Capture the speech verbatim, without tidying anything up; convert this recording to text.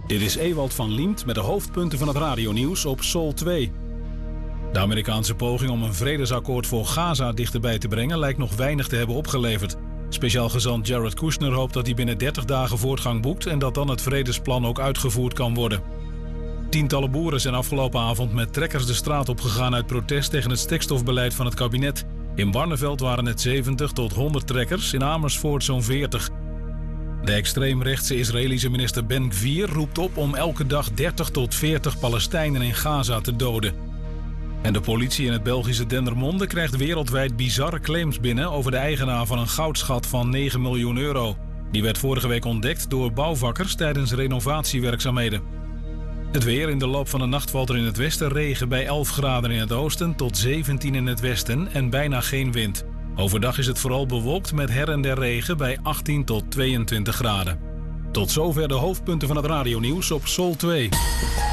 Dit is Ewald van Liemt met de hoofdpunten van het radionieuws op Sol twee. De Amerikaanse poging om een vredesakkoord voor Gaza dichterbij te brengen lijkt nog weinig te hebben opgeleverd. Speciaal gezant Jared Kushner hoopt dat hij binnen dertig dagen voortgang boekt en dat dan het vredesplan ook uitgevoerd kan worden. Tientallen boeren zijn afgelopen avond met trekkers de straat opgegaan uit protest tegen het stikstofbeleid van het kabinet. In Barneveld waren het zeventig tot honderd trekkers, in Amersfoort zo'n veertig. De extreemrechtse Israëlische minister Ben Gvir roept op om elke dag dertig tot veertig Palestijnen in Gaza te doden. En de politie in het Belgische Dendermonde krijgt wereldwijd bizarre claims binnen over de eigenaar van een goudschat van negen miljoen euro. Die werd vorige week ontdekt door bouwvakkers tijdens renovatiewerkzaamheden. Het weer: in de loop van de nacht valt er in het westen regen bij elf graden in het oosten tot zeventien in het westen en bijna geen wind. Overdag is het vooral bewolkt met her en der regen bij achttien tot tweeëntwintig graden. Tot zover de hoofdpunten van het radionieuws op Sol twee.